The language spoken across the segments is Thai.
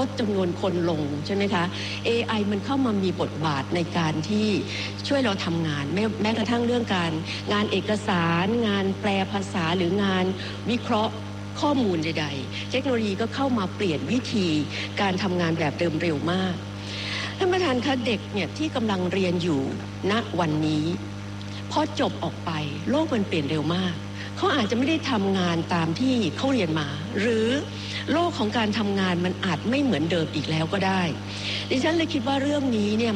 ดจำนวนคนลงใช่ไหมคะ AI มันเข้ามามีบทบาทในการที่ช่วยเราทำงานแม้กระทั่งเรื่องการงานเอกสารงานแปลภาษาหรืองานวิเคราะห์ข้อมูลใดๆเทคโนโลยีก็เข้ามาเปลี่ยนวิธีการทำงานแบบเดิมเร็วมากท่านประธานคะเด็กเนี่ยที่กำลังเรียนอยู่ณวันนี้พอจบออกไปโลกมันเปลี่ยนเร็วมากเขาอาจจะไม่ได้ทำงานตามที่เขาเรียนมาหรือโลกของการทำงานมันอาจไม่เหมือนเดิมอีกแล้วก็ได้ดิฉันเลยคิดว่าเรื่องนี้เนี่ย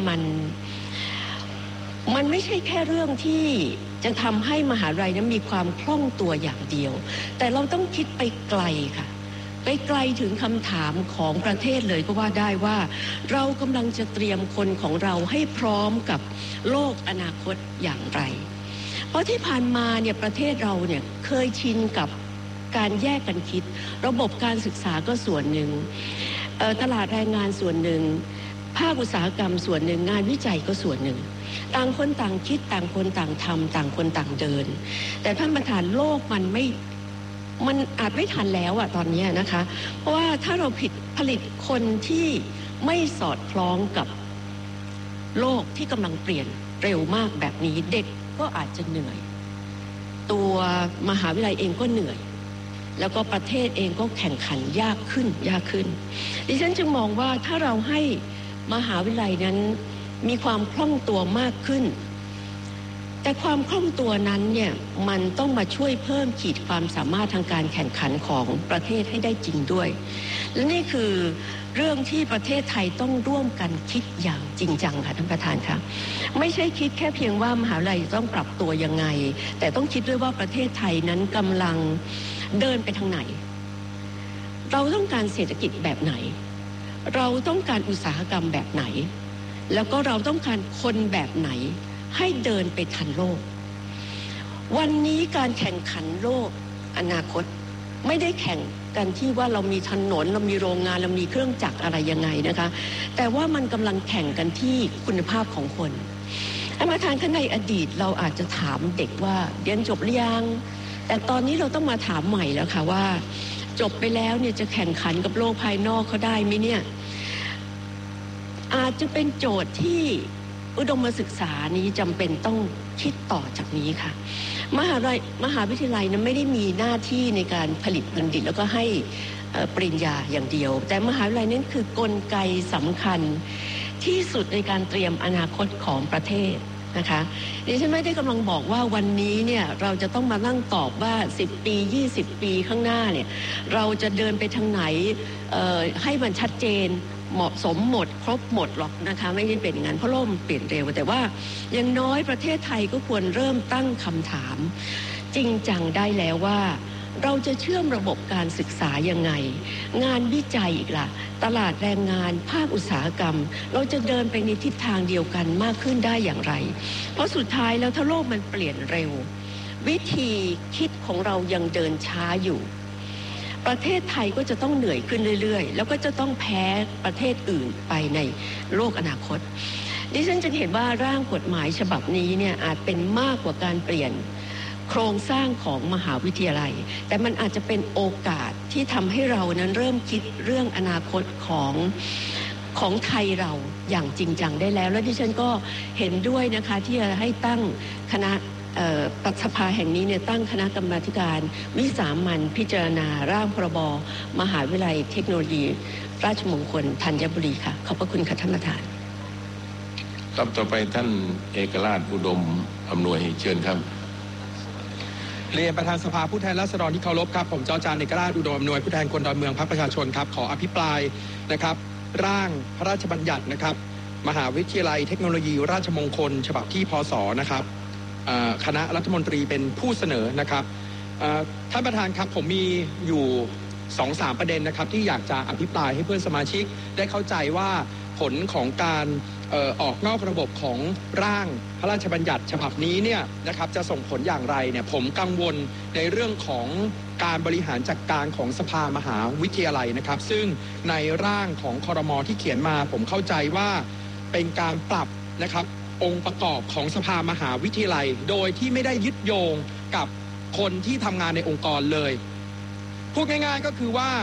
มันไม่ใช่แค่เรื่องที่จะทำให้มหาวิทยาลัยนั้นมีความคล่องตัวอย่างเดียวแต่เราต้องคิดไปไกลค่ะไปไกลถึงคำถามของประเทศเลยก็ว่าได้ว่าเรากำลังจะเตรียมคนของเราให้พร้อมกับโลกอนาคตอย่างไรเพราะที่ผ่านมาเนี่ยประเทศเราเนี่ยเคยชินกับการแยกกันคิดระบบการศึกษาก็ส่วนหนึ่งตลาดแรงงานส่วนหนึ่งภาคอุตสาหกรรมส่วนหนึ่งงานวิจัยก็ส่วนหนึ่งต่างคนต่างคิดต่างคนต่างทำต่างคนต่างเดินแต่ท่านประธานโลกมันอาจไม่ทันแล้วอะตอนนี้นะคะเพราะว่าถ้าเราผลิตคนที่ไม่สอดคล้องกับโลกที่กำลังเปลี่ยนเร็วมากแบบนี้เด็กก็อาจจะเหนื่อยตัวมหาวิทยาลัยเองก็เหนื่อยแล้วก็ประเทศเองก็แข่งขันยากขึ้นดิฉันจึงมองว่าถ้าเราให้มหาวิทยาลัยนั้นมีความคล่องตัวมากขึ้นแต่ความคล่องตัวนั้นเนี่ยมันต้องมาช่วยเพิ่มขีดความสามารถทางการแข่งขันของประเทศให้ได้จริงด้วยและนี่คือเรื่องที่ประเทศไทยต้องร่วมกันคิดอย่างจริงจังค่ะท่านประธานคะไม่ใช่คิดแค่เพียงว่ามหาวิทยาลัยต้องปรับตัวยังไงแต่ต้องคิดด้วยว่าประเทศไทยนั้นกำลังเดินไปทางไหนเราต้องการเศรษฐกิจแบบไหนเราต้องการอุตสาหกรรมแบบไหนแล้วก็เราต้องการคนแบบไหนให้เดินไปทันโลกวันนี้การแข่งขันโลกอนาคตไม่ได้แข่งกันที่ว่าเรามีถนนเรามีโรงงานเรามีเครื่องจักรอะไรยังไงนะคะแต่ว่ามันกำลังแข่งกันที่คุณภาพของคนท่านประธานในอดีตเราอาจจะถามเด็กว่าเรียนจบหรือยังแต่ตอนนี้เราต้องมาถามใหม่แล้วค่ะว่าจบไปแล้วเนี่ยจะแข่งขันกับโลกภายนอกเขาได้ไหมเนี่ยอาจจะเป็นโจทย์ที่อุดมศึกษานี้จำเป็นต้องคิดต่อจากนี้ค่ะมหาวิทยาลัยนั้นไม่ได้มีหน้าที่ในการผลิตบัณฑิตแล้วก็ให้ปริญญาอย่างเดียวแต่มหาวิทยาลัยนั้นคือกลไกสำคัญที่สุดในการเตรียมอนาคตของประเทศนะคะดิฉันไม่ได้กำลังบอกว่าวันนี้เนี่ยเราจะต้องมานั่งตอบว่า10ปี20ปีข้างหน้าเนี่ยเราจะเดินไปทางไหนให้มันชัดเจนเหมาะสมหมดครบหมดหรอกนะคะไม่ได้เป็นอย่างนั้นเพราะโลกมันเปลี่ยนเร็วแต่ว่าอย่างน้อยประเทศไทยก็ควรเริ่มตั้งคำถามจริงจังได้แล้วว่าเราจะเชื่อมระบบการศึกษายังไงงานวิจัยอีกล่ะตลาดแรงงานภาคอุตสาหกรรมเราจะเดินไปในทิศทางเดียวกันมากขึ้นได้อย่างไรเพราะสุดท้ายแล้วถ้าโลกมันเปลี่ยนเร็ววิธีคิดของเรายังเดินช้าอยู่ประเทศไทยก็จะต้องเหนื่อยขึ้นเรื่อยๆแล้วก็จะต้องแพ้ประเทศอื่นไปในโลกอนาคตดิฉันจึงเห็นว่าร่างกฎหมายฉบับนี้เนี่ยอาจเป็นมากกว่าการเปลี่ยนโครงสร้างของมหาวิทยาลัยแต่มันอาจจะเป็นโอกาสที่ทำให้เรานั้นเริ่มคิดเรื่องอนาคตของไทยเราอย่างจริงจังได้แล้วและดิฉันก็เห็นด้วยนะคะที่จะให้ตั้งคณะสภาแห่งนี้เนี่ยตั้งคณะกรรมาธิการวิสามัญพิจารณาร่างพรบมหาวิทยาลัยเทคโนโลยีราชมงคลธัญบุรีค่ะขอบพระคุณค่ะท่านประธานครับต่อไปท่านเอกราชอุดมอำนวยเชิญครับเรียนประธานสภาผู้แทนราษฎรที่เคารพครับผมจจารย์เอกราชอุดมอำนวยผู้แทนคนดอนเมืองพรรคประชาชนครับขออภิปรายนะครับร่างพระราชบัญญัตินะครับมหาวิทยาลัยเทคโนโลยีราชมงคลฉบับที่พ.ศ.นะครับคณะรัฐมนตรีเป็นผู้เสนอนะครับท่านประธานครับผมมีอยู่ 2-3 ประเด็นนะครับที่อยากจะอภิปรายให้เพื่อนสมาชิกได้เข้าใจว่าผลของการออกนอกระบบของร่างพระราชบัญญัติฉบับนี้เนี่ยนะครับจะส่งผลอย่างไรเนี่ยผมกังวลในเรื่องของการบริหารจัดการของสภามหาวิทยาลัยนะครับซึ่งในร่างของครม.ที่เขียนมาผมเข้าใจว่าเป็นการปรับนะครับองค์ประกอบของสภามหาวิทยาลัยโดยที่ไม่ได้ยึดโยงกับคนที่ทำงานในองค์กรเลยพูดง่ายๆก็คือว่า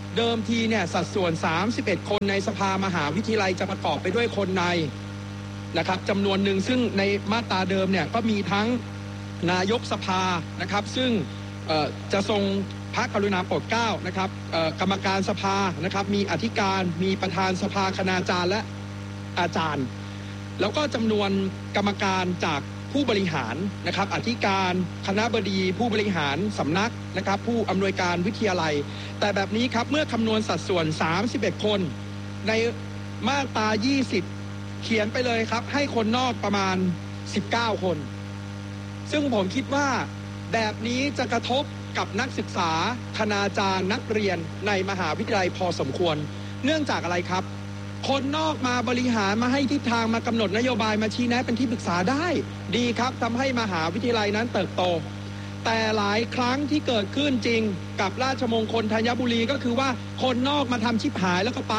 เดิมทีเนี่ยสัดส่วน31คนในสภามหาวิทยาลัยจะประกอบไปด้วยคนในนะครับจำนวนหนึ่งซึ่งในมาตราเดิมเนี่ยก็มีทั้งนายกสภานะครับซึ่งจะทรงพระกรุณาโปรดเกล้านะครับกรรมการสภานะครับมีอธิการมีประธานสภาคณาจารย์และอาจารย์แล้วก็จำนวนกรรมการจากผู้บริหารนะครับอธิการคณบดีผู้บริหารสำนักนะครับผู้อำนวยการวิทยาลัยแต่แบบนี้ครับเมื่อคำนวณสัดส่วน31คนในมาตรา20เขียนไปเลยครับให้คนนอกประมาณ19คนซึ่งผมคิดว่าแบบนี้จะกระทบกับนักศึกษาคณาจารย์นักเรียนในมหาวิทยาลัยพอสมควรเนื่องจากอะไรครับคนนอกมาบริหารมาให้ทิศทางมากำหนดนโยบายมาชี้แนะเป็นที่ปรึกษาได้ดีครับทำให้มหาวิทยาลัยนั้นเติบโตแต่หลายครั้งที่เกิดขึ้นจริงกับราชมงคลธัญบุรีก็คือว่าคนนอกมาทำชิบหายแล้วก็ไป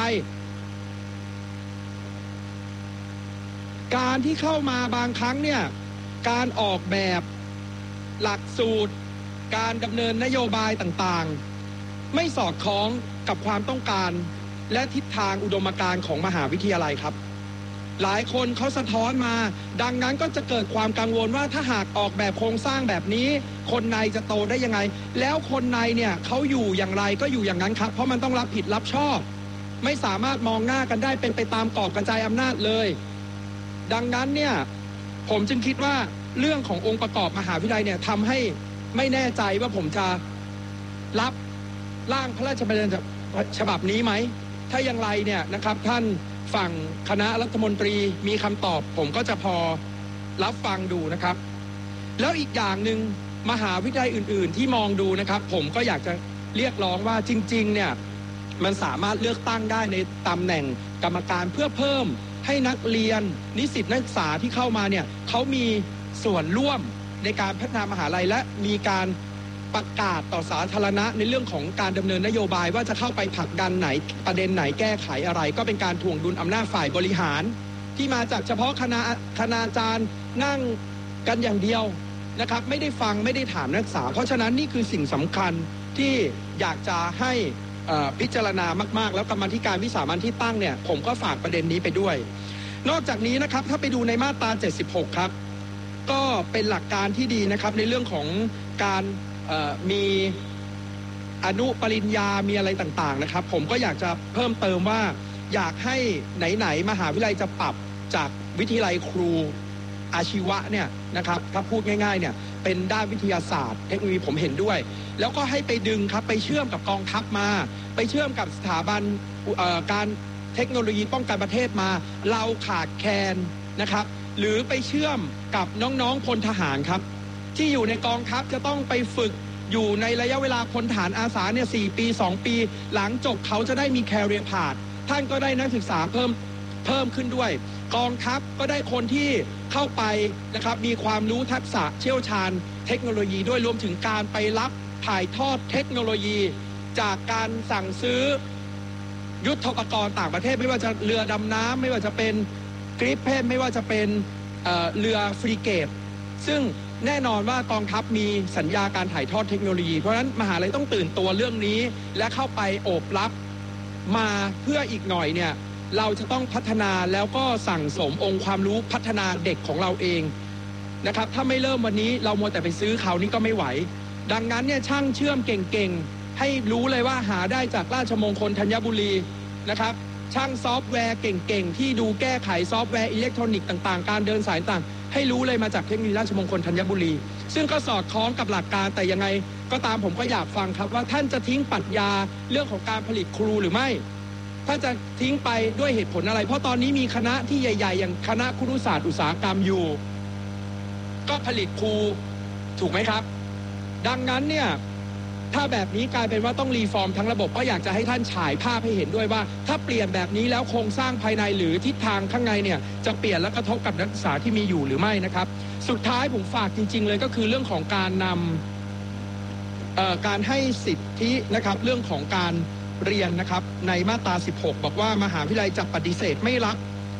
การที่เข้ามาบางครั้งเนี่ยการออกแบบหลักสูตรการดำเนินนโยบายต่างๆไม่สอดคล้องกับความต้องการและทิศทางอุดมการณ์ของมหาวิทยาลัยครับหลายคนเขาสะท้อนมาดังนั้นก็จะเกิดความกังวลว่าถ้าหากออกแบบโครงสร้างแบบนี้คนในจะโตได้ยังไงแล้วคนในเนี่ยเขาอยู่อย่างไรก็อยู่อย่างนั้นครับเพราะมันต้องรับผิดรับชอบไม่สามารถมองหน้ากันได้เป็นไปตามกรอบกระจายอำนาจเลยดังนั้นเนี่ยผมจึงคิดว่าเรื่องขององค์ประกอบมหาวิทยาลัยเนี่ยทำให้ไม่แน่ใจว่าผมจะรับร่างพระราชบัญญัติฉบับนี้ไหมถ้าอย่างไรเนี่ยนะครับท่านฝั่งคณะรัฐมนตรีมีคำตอบผมก็จะพอรับฟังดูนะครับแล้วอีกอย่างหนึ่งมหาวิทยาลัยอื่นๆที่มองดูนะครับผมก็อยากจะเรียกร้องว่าจริงๆเนี่ยมันสามารถเลือกตั้งได้ในตำแหน่งกรรมการเพื่อเพิ่มให้นักเรียนนิสิตนักศึกษาที่เข้ามาเนี่ยเขามีส่วนร่วมในการพัฒนามหาลัยและมีการประกาศต่อสาธารณะในเรื่องของการดำเนินนโยบายว่าจะเข้าไปผลักดันไหนประเด็นไหนแก้ไขอะไรก็เป็นการถ่วงดุลอำนาจฝ่ายบริหารที่มาจากเฉพาะคณาจารย์นั่งกันอย่างเดียวนะครับไม่ได้ฟังไม่ได้ถามนักศึกษาเพราะฉะนั้นนี่คือสิ่งสำคัญที่อยากจะให้พิจารณามากๆแล้วกรรมาธิการวิสามัญที่ตั้งเนี่ยผมก็ฝากประเด็นนี้ไปด้วยนอกจากนี้นะครับถ้าไปดูในมาตรา76ครับก็เป็นหลักการที่ดีนะครับในเรื่องของการมีอนุปริญญามีอะไรต่างๆนะครับผมก็อยากจะเพิ่มเติมว่าอยากให้ไหนๆมหาวิทยาลัยจะปรับจากวิทยาลัยครูอาชีวะเนี่ยนะครับถ้าพูดง่ายๆเนี่ยเป็นด้านวิทยาศาสตร์เทคโนโลยีผมเห็นด้วยแล้วก็ให้ไปดึงครับไปเชื่อมกับกองทัพมาไปเชื่อมกับสถาบันการเทคโนโลยีป้องกันประเทศมาเราขาดแคลนนะครับหรือไปเชื่อมกับน้องๆพลทหารครับที่อยู่ในกองทัพจะต้องไปฝึกอยู่ในระยะเวลาพลทหารอาสาเนี่ย4 ปี 2 ปีหลังจบเขาจะได้มีแคเรียร์พาธท่านก็ได้นักศึกษาเพิ่มขึ้นด้วยกองทัพก็ได้คนที่เข้าไปนะครับมีความรู้ทักษะเชี่ยวชาญเทคโนโลยีด้วยรวมถึงการไปรับถ่ายทอดเทคโนโลยีจากการสั่งซื้อยุทโธปกรณ์ต่างประเทศไม่ว่าจะเรือดำน้ำไม่ว่าจะเป็นกริปเพนไม่ว่าจะเป็นเรือฟรีเกตซึ่งแน่นอนว่ากองทัพมีสัญญาการถ่ายทอดเทคโนโลยีเพราะฉะนั้นมหาลัยต้องตื่นตัวเรื่องนี้และเข้าไปโอบรับมาเพื่ออีกหน่อยเนี่ยเราจะต้องพัฒนาแล้วก็สั่งสมองค์ความรู้พัฒนาเด็กของเราเองนะครับถ้าไม่เริ่มวันนี้เรามัวแต่ไปซื้อเขานี่ก็ไม่ไหวดังนั้นเนี่ยช่างเชื่อมเก่งๆให้รู้เลยว่าหาได้จากราชมงคลธัญบุรีนะครับช่างซอฟต์แวร์เก่งๆที่ดูแก้ไขซอฟต์แวร์อิเล็กทรอนิกส์ต่างๆการเดินสายต่างให้รู้เลยมาจากเทคโนโลยีราชมงคลธัญบุรีซึ่งก็สอดคล้องกับหลักการแต่ยังไงก็ตามผมก็อยากฟังครับว่าท่านจะทิ้งปรัชญาเรื่องของการผลิตครูหรือไม่ท่านจะทิ้งไปด้วยเหตุผลอะไรเพราะตอนนี้มีคณะที่ใหญ่ๆอย่างคณะครุศาสตร์อุตสาหกรรมอยู่ก็ผลิตครูถูกไหมครับดังนั้นเนี่ยถ้าแบบนี้กลายเป็นว่าต้องรีฟอร์มทั้งระบบก็อยากจะให้ท่านฉายภาพให้เห็นด้วยว่าถ้าเปลี่ยนแบบนี้แล้วโครงสร้างภายในหรือทิศทางข้างในเนี่ยจะเปลี่ยนและกระทบกับนักศึกษาที่มีอยู่หรือไม่นะครับสุดท้ายผมฝากจริงๆเลยก็คือเรื่องของการนำการให้สิทธินะครับเรื่องของการเรียนนะครับในมาตรา16บอกว่ามหาวิทยาลัยจะปฏิเสธไม่รับ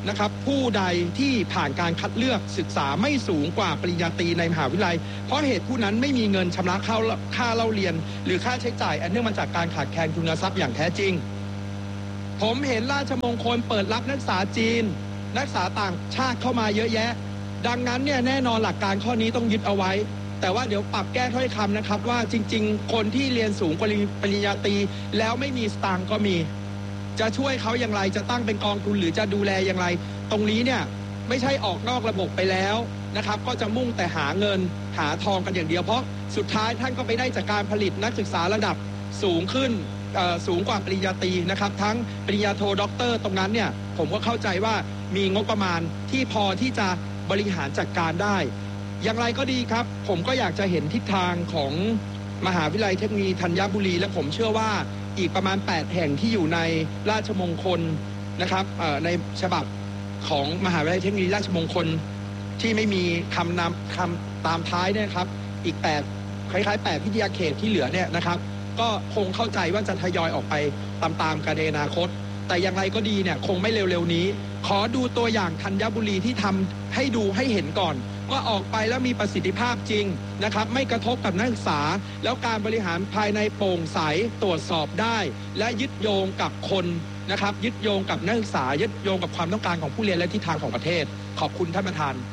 นะครับผู้ใดที่ผ่านการคัดเลือกศึกษาไม่สูงกว่าปริญญาตรีในมหาวิทยาลัยเพราะเหตุผู้นั้นไม่มีเงินชำระค่าเล่าเรียนหรือค่าใช้จ่ายอันเนื่องมาจากการขาดแคลนทุนทรัพย์อย่างแท้จริงผมเห็นราชมงคลเปิดรับนักศึกษาจีนนักศึกษาต่างชาติเข้ามาเยอะแยะดังนั้นเนี่ยแน่นอนหลักการข้อนี้ต้องยึดเอาไว้แต่ว่าเดี๋ยวปรับแก้ถ้อยคำนะครับว่าจริงๆคนที่เรียนสูงกว่าปริญญาตรีแล้วไม่มีสตางค์ก็มีจะช่วยเขาอย่างไรจะตั้งเป็นกองทุนหรือจะดูแลอย่างไรตรงนี้เนี่ยไม่ใช่ออกนอกระบบไปแล้วนะครับก็จะมุ่งแต่หาเงินหาทองกันอย่างเดียวเพราะสุดท้ายท่านก็ไปได้จากการผลิตนักศึกษาระดับสูงขึ้นสูงกว่าปริญญาตรีนะครับทั้งปริญญาโทด็อกเตอร์ตรงนั้นเนี่ยผมก็เข้าใจว่ามีงบประมาณที่พอที่จะบริหารจัดการได้อย่างไรก็ดีครับผมก็อยากจะเห็นทิศทางของมหาวิทยาลัยเทคโนโลยีธัญบุรีและผมเชื่อว่าอีกประมาณ8แห่งที่อยู่ในราชมงคลนะครับในฉบับของมหาวิทยาลัยเทคโนโลยีราชมงคลที่ไม่มีคำตามท้ายเนี่ยครับอีก8คล้ายๆ8วิทยาเขตที่เหลือเนี่ยนะครับก็คงเข้าใจว่าจะทยอยออกไปตามกันในอนาคตแต่อย่างไรก็ดีเนี่ยคงไม่เร็วๆนี้ขอดูตัวอย่างธัญบุรีที่ทำให้ดูให้เห็นก่อนว่าออกไปแล้วมีประสิทธิภาพจริงนะครับไม่กระทบกับนักศึกษาแล้วการบริหารภายในโปร่งใสตรวจสอบได้และยึดโยงกับคนนะครับยึดโยงกับนักศึกษายึดโยงกับความต้องการของผู้เรียนและทิศทางของประเทศขอบคุณท่านประธาน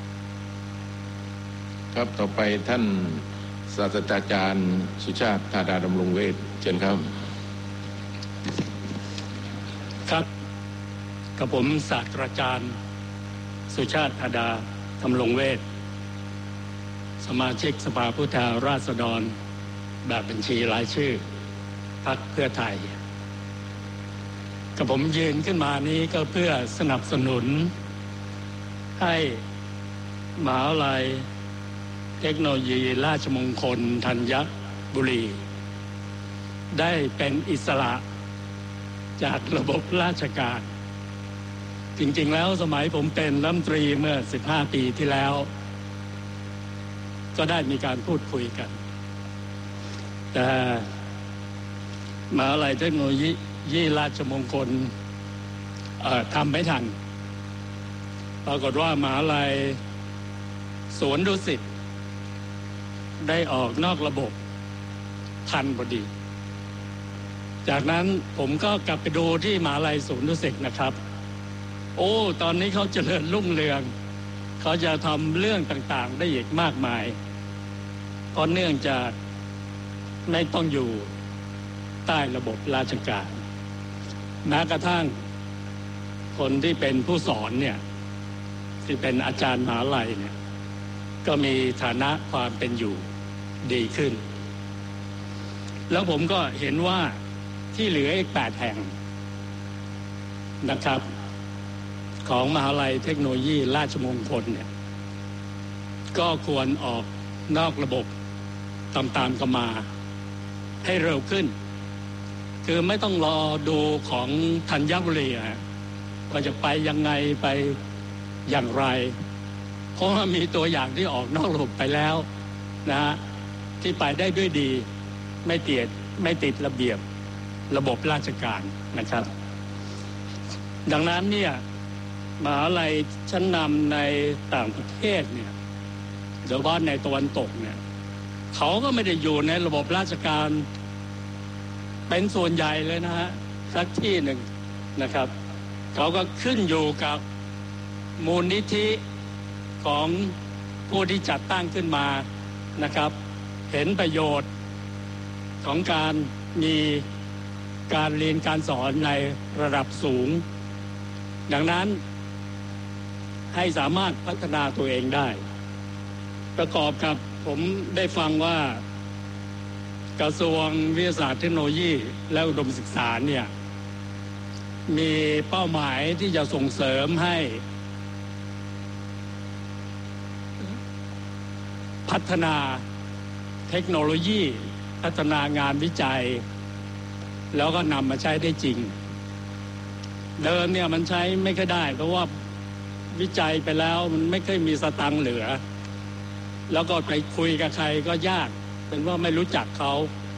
ครับต่อไปท่านศาสตราจารย์สุชาติธาดาดำรงเวชเชิญครับครับกับผมศาสตราจารย์สุชาติธาดาดำรงเวชสมาชิกสภาผู้แทนราษฎรแบบบัญชีรายชื่อพรรคเพื่อไทยกับผมยืนขึ้นมานี้ก็เพื่อสนับสนุนให้มหาวิทยาลัยเทคโนโลยีราชมงคลธัญบุรีได้เป็นอิสระจากระบบราชการจริงๆแล้วสมัยผมเป็นรัฐมนตรีเมื่อ15ปีที่แล้วก็ได้มีการพูดคุยกันแต่มหาวิทยาลัยเทคโนโลยีราชมงคลทำไม่ทันปรากฏว่ามหาวิทยาลัยสวนดุสิตได้ออกนอกระบบทันพอดีจากนั้นผมก็กลับไปดูที่มหาวิทยาลัยสวนดุสิตนะครับโอ้ตอนนี้เขาเจริญรุ่งเรืองเขาจะทำเรื่องต่างๆได้อีกมากมายเพราะเนื่องจากไม่ต้องอยู่ใต้ระบบราชการแม้กระทั่งคนที่เป็นผู้สอนเนี่ยที่เป็นอาจารย์มหาวิทยาลัยเนี่ยก็มีฐานะความเป็นอยู่ดีขึ้นแล้วผมก็เห็นว่าที่เหลืออีก8แห่งนะครับของมหาวิทยาลัยเทคโนโลยีราชมงคลเนี่ยก็ควรออกนอกระบบตามกันมาให้เร็วขึ้นคือไม่ต้องรอดูของธัญบุรีว่าจะไปยังไงไปอย่างไรเพราะว่ามีตัวอย่างที่ออกนอกระบบไปแล้วนะฮะที่ไปได้ด้วยดีไม่ติดระเบียบระบบราชการนะครับดังนั้นเนี่ยมหาวิทยาลัยชั้นนำในต่างประเทศเนี่ยโดยเฉพาะในตะวันตกเนี่ยเขาก็ไม่ได้อยู่ในระบบราชการเป็นส่วนใหญ่เลยนะฮะสักที่หนึ่งนะครับเขาก็ขึ้นอยู่กับมูลนิธิของผู้ที่จัดตั้งขึ้นมานะครับเห็นประโยชน์ของการมีการเรียนการสอนในระดับสูงดังนั้นให้สามารถพัฒนาตัวเองได้ประกอบกับผมได้ฟังว่ากระทรวงวิทยาศาสตร์เทคโนโลยีและอุดมศึกษาเนี่ยมีเป้าหมายที่จะส่งเสริมให้พัฒนาเทคโนโลยีพัฒนางานวิจัยแล้วก็นำมาใช้ได้จริงเดิมเนี่ยมันใช้ไม่ค่อยได้เพราะว่าวิจัยไปแล้วมันไม่เคยมีสตังค์เหลือแล้วก็ไปคุยกับใครก็ยากเป็นว่าไม่รู้จักเขา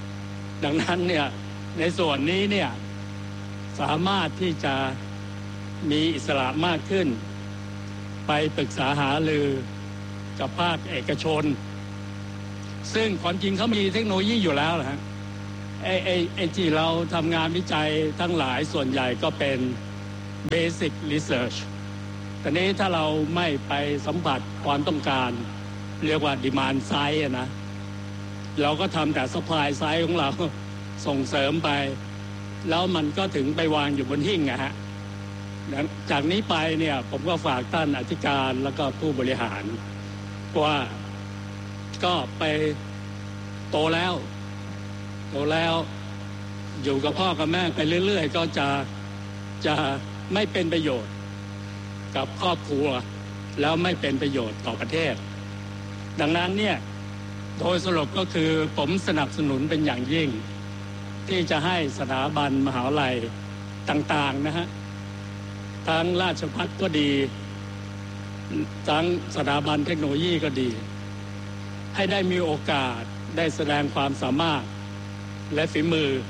ดังนั้นเนี่ยในส่วนนี้เนี่ยสามารถที่จะมีอิสระมากขึ้นไปปรึกษาหารือกับภาคเอกชนซึ่งความจริงเขามีเทคโนโลยีอยู่แล้วนะฮะไอ้ที่เราทำงานวิจัยทั้งหลายส่วนใหญ่ก็เป็น basic research แต่นี้ถ้าเราไม่ไปสัมผัสความต้องการเรียกว่า demand side นะเราก็ทำแต่ supply side ของเราส่งเสริมไปแล้วมันก็ถึงไปวางอยู่บนหิ้งนะฮะจากนี้ไปเนี่ยผมก็ฝากท่านอธิการแล้วก็ผู้บริหารว่าก็ไปโตแล้วอยู่กับพ่อกับแม่ไปเรื่อยๆก็จะไม่เป็นประโยชน์กับครอบครัวแล้วไม่เป็นประโยชน์ต่อประเทศดังนั้นเนี่ยโดยสรุปก็คือผมสนับสนุนเป็นอย่างยิ่งที่จะให้สถาบันมหาวิทยาลัยต่างๆนะฮะทั้งราชภัฏก็ดีทั้งสถาบันเทคโนโลยีก็ดีให้ได้มีโอกาสได้แสดงความสามารถและฝีมือ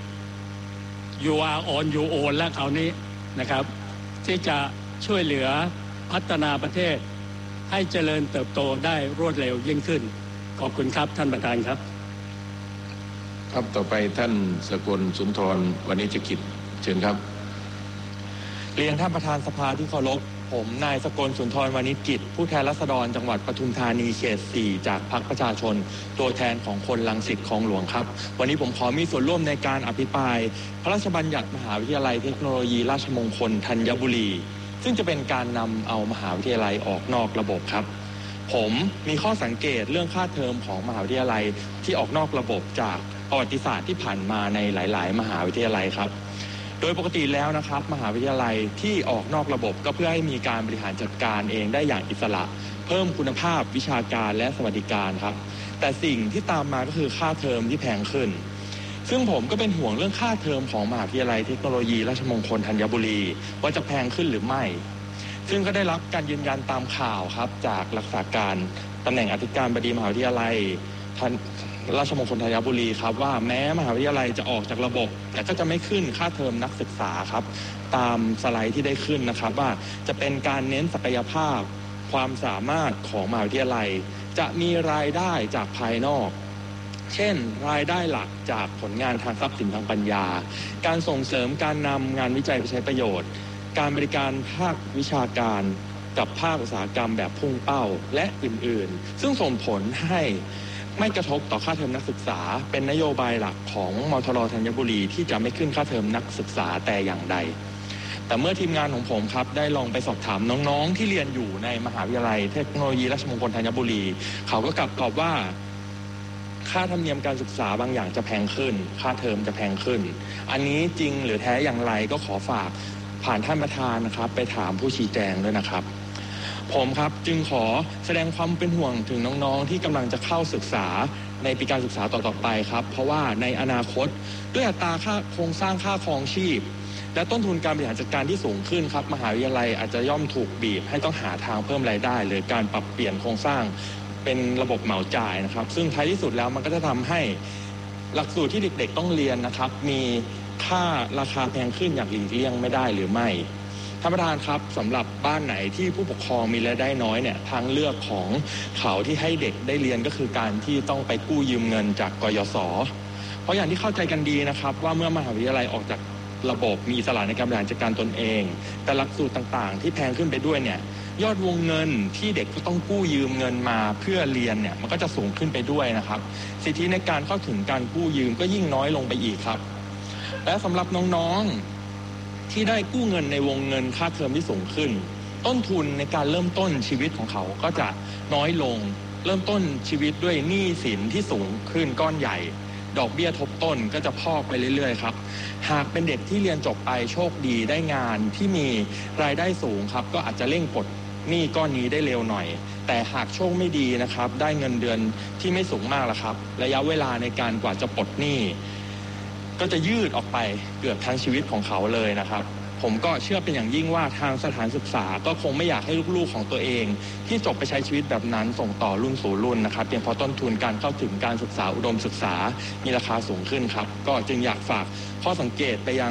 you are on your own และคราวนี้นะครับที่จะช่วยเหลือพัฒนาประเทศให้เจริญเติบโตได้รวดเร็วยิ่งขึ้นขอบคุณครับท่านประธานครับครับต่อไปท่านสกลสุนทรวณิชกิจเชิญครับเรียนท่านประธานสภาที่เคารพผมนายสกลสุนทรวณิชกิจผู้แทนราษฎรจังหวัดปทุมธานีเขต 4จากพรรคประชาชนตัวแทนของคนรังสิตคลองหลวงครับวันนี้ผมขอมีส่วนร่วมในการอภิปรายพระราชบัญญัติมหาวิทยาลัยเทคโนโลยีราชมงคลธัญบุรีซึ่งจะเป็นการนำเอามหาวิทยาลัยออกนอกระบบครับผมมีข้อสังเกตเรื่องค่าเทอมของมหาวิทยาลัยที่ออกนอกระบบจากประวัติศาสตร์ที่ผ่านมาในหลายๆมหาวิทยาลัยครับโดยปกติแล้วนะครับมหาวิทยาลัยที่ออกนอกระบบก็เพื่อให้มีการบริหารจัดการเองได้อย่างอิสระเพิ่มคุณภาพวิชาการและสวัสดิการครับแต่สิ่งที่ตามมาก็คือค่าเทอมที่แพงขึ้นซึ่งผมก็เป็นห่วงเรื่องค่าเทอมของมหาวิทยาลัยเทคโนโลยีราชมงคลธัญบุรีว่าจะแพงขึ้นหรือไม่ซึ่งก็ได้รับการยืนยันตามข่าวครับจากรักษาการตำแหน่งอธิการบดีมหาวิทยาลัยราชมงคลธัญบุรีครับว่าแม้มหาวิทยาลัยจะออกจากระบบแต่ก็จะไม่ขึ้นค่าเทอมนักศึกษาครับตามสไลด์ที่ได้ขึ้นนะครับว่าจะเป็นการเน้นศักยภาพความสามารถของมหาวิทยาลัยจะมีรายได้จากภายนอกเช่นรายได้หลักจากผลงานทางทรัพย์สินทางปัญญาการส่งเสริมการนำงานวิจัยไปใช้ประโยชน์การบริการภาควิชาการกับภาคอุตสาหกรรมแบบพุ่งเป้าและอื่นๆซึ่งส่งผลให้ไม่กระทบต่อค่าเทอมนักศึกษาเป็นนโยบายหลักของมทร.ธัญบุรีที่จะไม่ขึ้นค่าเทอมนักศึกษาแต่อย่างใดแต่เมื่อทีมงานของผมครับได้ลองไปสอบถามน้องๆที่เรียนอยู่ในมหาวิทยาลัยเทคโนโลยีราชมงคลธัญบุรีเขาก็กลับตอบว่าค่าธรรมเนียมการศึกษาบางอย่างจะแพงขึ้นค่าเทอมจะแพงขึ้นอันนี้จริงหรือแท้อย่างไรก็ขอฝากผ่านท่านประธานนะครับไปถามผู้ชี้แจงด้วยนะครับผมครับจึงขอแสดงความเป็นห่วงถึงน้องๆที่กำลังจะเข้าศึกษาในปีการศึกษาต่อๆไปครับเพราะว่าในอนาคตด้วยอัตราค่าโครงสร้างค่าครองชีพและต้นทุนการบริหารจัดการที่สูงขึ้นครับมหาวิทยาลัยอาจจะย่อมถูกบีบให้ต้องหาทางเพิ่มรายได้หรือการปรับเปลี่ยนโครงสร้างเป็นระบบเหมาจ่ายนะครับซึ่งท้ายที่สุดแล้วมันก็จะทำให้หลักสูตรที่เด็กๆต้องเรียนนะครับมีค่าราคาแพงขึ้นอย่างหลีกเลี่ยงไม่ได้หรือไม่ท่านประธานครับสำหรับบ้านไหนที่ผู้ปกครองมีรายได้น้อยเนี่ยทางเลือกของเขาที่ให้เด็กได้เรียนก็คือการที่ต้องไปกู้ยืมเงินจากกยศ.เพราะอย่างที่เข้าใจกันดีนะครับว่าเมื่อมหาวิทยาลัยออกจากระบบมีอิสระในการบริหารจัดการตนเองแต่หลักสูตรต่างๆที่แพงขึ้นไปด้วยเนี่ยยอดวงเงินที่เด็กก็ต้องกู้ยืมเงินมาเพื่อเรียนเนี่ยมันก็จะสูงขึ้นไปด้วยนะครับสิทธิในการเข้าถึงการกู้ยืมก็ยิ่งน้อยลงไปอีกครับและสำหรับน้องๆที่ได้กู้เงินในวงเงินค่าเทอมที่สูงขึ้นต้นทุนในการเริ่มต้นชีวิตของเขาก็จะน้อยลงเริ่มต้นชีวิตด้วยหนี้สินที่สูงขึ้นก้อนใหญ่ดอกเบี้ยทบต้นก็จะพอกไปเรื่อยๆครับหากเป็นเด็กที่เรียนจบไปโชคดีได้งานที่มีรายได้สูงครับก็อาจจะเร่งปลดหนี้ก้อนนี้ได้เร็วหน่อยแต่หากโชคไม่ดีนะครับได้เงินเดือนที่ไม่สูงมากละครับระยะเวลาในการกว่าจะปลดหนี้ก็จะยืดออกไปเกือบทั้งชีวิตของเขาเลยนะครับผมก็เชื่อเป็นอย่างยิ่งว่าทางสถานศึกษาก็คงไม่อยากให้ลูกๆของตัวเองที่จบไปใช้ชีวิตแบบนั้นส่งต่อรุ่นสู่รุ่นนะครับเพียงเพราะต้นทุนการเข้าถึงการศึกษาอุดมศึกษามีราคาสูงขึ้นครับก็จึงอยากฝากข้อสังเกตไปยัง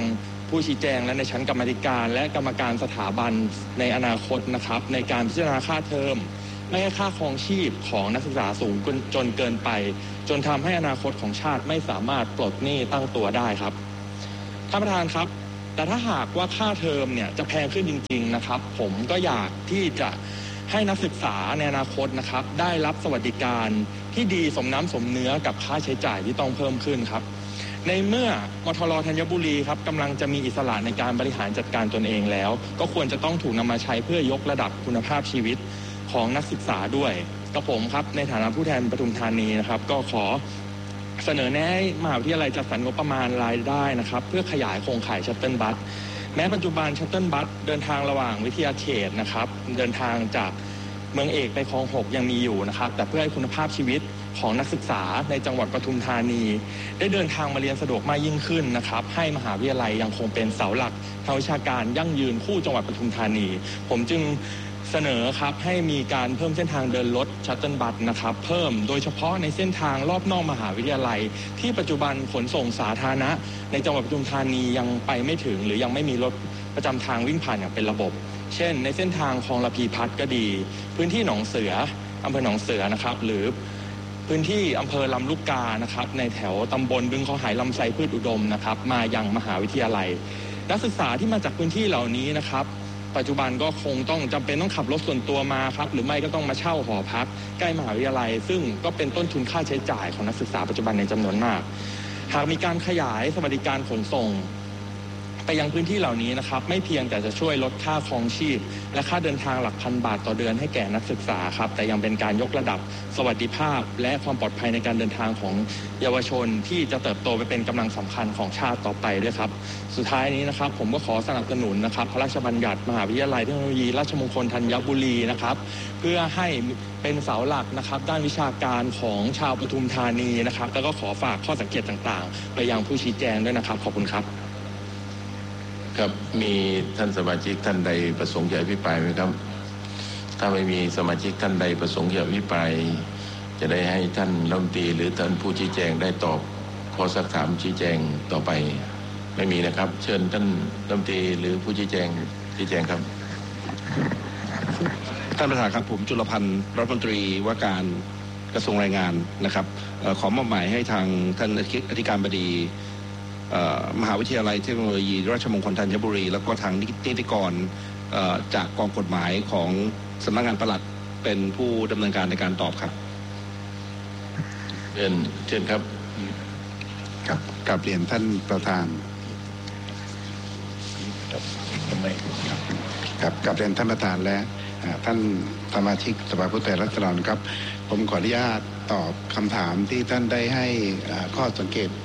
ผู้ชี้แจงและในชั้นกรรมาธิการและกรรมการสถาบันในอนาคตนะครับในการพิจารณาค่าเทอมไม่ให้ค่าครองชีพของนักศึกษาสูงจนเกินไปจนทำให้อนาคตของชาติไม่สามารถปลดหนี้ตั้งตัวได้ครับท่านประธานครับแต่ถ้าหากว่าค่าเทอมเนี่ยจะแพงขึ้นจริงๆนะครับผมก็อยากที่จะให้นักศึกษาในอนาคตนะครับได้รับสวัสดิการที่ดีสมน้ำสมเนื้อกับค่าใช้จ่ายที่ต้องเพิ่มขึ้นครับในเมื่อมทร.ธัญบุรีครับกำลังจะมีอิสระในการบริหารจัดการตนเองแล้วก็ควรจะต้องถูกนำมาใช้เพื่อยกระดับคุณภาพชีวิตของนักศึกษาด้วยกับผมครับในฐานะผู้แทนปทุมธานีนะครับก็ขอเสนอแนะให้มหาวิทยาลัยจัดสรรงบประมาณรายได้นะครับเพื่อขยายโครงข่ายชัตเติลบัสแม้ปัจจุบันชัตเติลบัสเดินทางระหว่างวิทยาเขตนะครับเดินทางจากเมืองเอกไปคลอง 6ยังมีอยู่นะครับแต่เพื่อให้คุณภาพชีวิตของนักศึกษาในจังหวัดปทุมธานีได้เดินทางมาเรียนสะดวกมากยิ่งขึ้นนะครับให้มหาวิทยาลัยยังคงเป็นเสาหลักทางวิชาการยั่งยืนคู่จังหวัดปทุมธานีผมจึงเสนอครับให้มีการเพิ่มเส้นทางเดินรถชัตเติลบัสนะครับเพิ่มโดยเฉพาะในเส้นทางรอบนอกมหาวิทยาลัยที่ปัจจุบันขนส่งสาธารณะในจังหวัดปทุมธานียังไปไม่ถึงหรือยังไม่มีรถประจำทางวิ่งผ่านอย่างเป็นระบบเช่นในเส้นทางคลองระพีพัฒน์ก็ดีพื้นที่หนองเสืออำเภอหนองเสือนะครับหรือพื้นที่อำเภอลำลูกกานะครับในแถวตำบลบึงคอหายลำไซพืชอุดมนะครับมายังมหาวิทยาลัยนักศึกษาที่มาจากพื้นที่เหล่านี้นะครับปัจจุบันก็คงต้องจำเป็นต้องขับรถส่วนตัวมาครับหรือไม่ก็ต้องมาเช่าหอพักใกล้มหาวิทยาลัยซึ่งก็เป็นต้นทุนค่าใช้จ่ายของนักศึกษาปัจจุบันในจำนวนมากหากมีการขยายสวัสดิการขนส่งไปยังพื้นที่เหล่านี้นะครับไม่เพียงแต่จะช่วยลดค่าครองชีพและค่าเดินทางหลักพันบาทต่อเดือนให้แก่นักศึกษาครับแต่ยังเป็นการยกระดับสวัสดิภาพและความปลอดภัยในการเดินทางของเยาวชนที่จะเติบโตไปเป็นกำลังสำคัญของชาติต่อไปด้วยครับสุดท้ายนี้นะครับผมก็ขอสนับสนุนนะครับพระราชบัญญัติมหาวิทยาลัยเทคโนโลยีราชมงคลธัญบุรีนะครับเพื่อให้เป็นเสาหลักนะครับด้านวิชาการของชาวปทุมธานีนะครับแล้วก็ขอฝากข้อสังเกตต่างๆไปยังผู้ชี้แจงด้วยนะครับขอบคุณครับครับมีท่านสมาชิกท่านใดประสงค์จะอภิปรายไหมครับถ้าไม่มีสมาชิกท่านใดประสงค์จะอภิปรายจะได้ให้ท่านรัฐมนตรีหรือท่านผู้ชี้แจงได้ตอบข้อสักถามชี้แจงต่อไปไม่มีนะครับเชิญท่านรัฐมนตรีหรือผู้ชี้แจงครับท่านประธานครับผมจุลพันธ์รัฐมนตรีว่าการกระทรวงแรงงานนะครับขอมอบหมายให้ทางท่านอธิการบดีมหาวิทยาลัยเทคโนโลยีราชมงคลธัญบุรีแล้วก็ทางนิติกรจากกองกฎหมายของสำนักงานปลัดเป็นผู้ดำเนินการในการตอบครับเชิญครับครับกราบเรียนท่านประธานครับกราบเรียนท่านประธานและท่านสมาชิกสภาผู้แทนราษฎรครับผมขออนุญาตตอบคำถามที่ท่านได้ให้ข้อสังเกต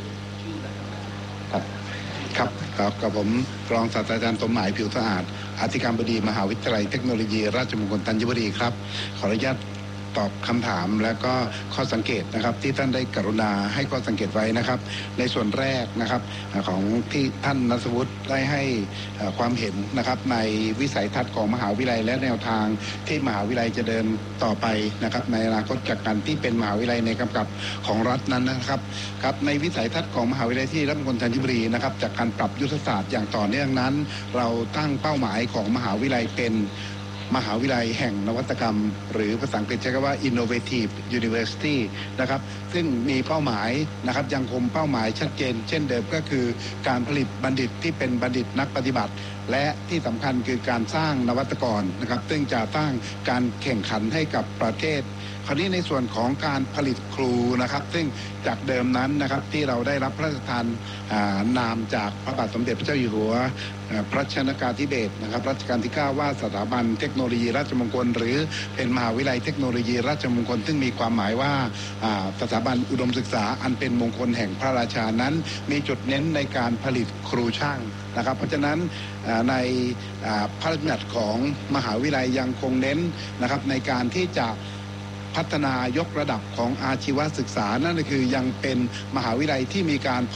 ครับกับผมรองศาสตราจารย์สมหมายผิวสะอาดอธิการบดีมหาวิทยาลัยเทคโนโลยีราชมงคลธัญบุรีครับขออนุญาตตอบคำถามและก็ข้อสังเกตนะครับที่ท่านได้กรุณาให้ข้อสังเกตไว้นะครับในส่วนแรกนะครับของที่ท่านณัฐวุฒิได้ให้ความเห็นนะครับในวิสัยทัศน์ของมหาวิทยาลัยและแนวทางที่มหาวิทยาลัยจะเดินต่อไปนะครับในอนาคตจากการที่เป็นมหาวิทยาลัยในกำกับของรัฐนั้นนะครับครับในวิสัยทัศน์ของมหาวิทยาลัยที่ราชมงคลธัญบุรีนะครับจากการปรับยุทธศาสตร์อย่างต่อเนื่องนั้นเราตั้งเป้าหมายของมหาวิทยาลัยเป็นมหาวิทยาลัยแห่งนวัตกรรมหรือภาษาอังกฤษใช้คำว่า Innovative University นะครับซึ่งมีเป้าหมายนะครับยังคงเป้าหมายชัดเจนเช่นเดิมก็คือการผลิตบัณฑิตที่เป็นบัณฑิตนักปฏิบัติและที่สำคัญคือการสร้างนวัตกรนะครับซึ่งจะตั้งการแข่งขันให้กับประเทศคราวนี้ในส่วนของการผลิตครูนะครับซึ่งจากเดิมนั้นนะครับที่เราได้รับพระราชทานนามจากพระบาทสมเด็จพระเจ้าอยู่หัวพระชนกาธิเบศรนะครับรัชกาลที่ 9ว่าสถาบันเทคโนโลยีราชมงคลหรือเป็นมหาวิทยาลัยเทคโนโลยีราชมงคลซึ่งมีความหมายว่าสถาบันอุดมศึกษาอันเป็นมงคลแห่งพระราชานั้นมีจุดเน้นในการผลิตครูช่างนะครับเพราะฉะนั้นในพระราชบัญญัติของมหาวิทยาลัยยังคงเน้นนะครับในการที่จะพัฒนายกระดับของอาชีวศึกษานั่นก็คือยังเป็นมหาวิทยาลัยที่มีการผลิต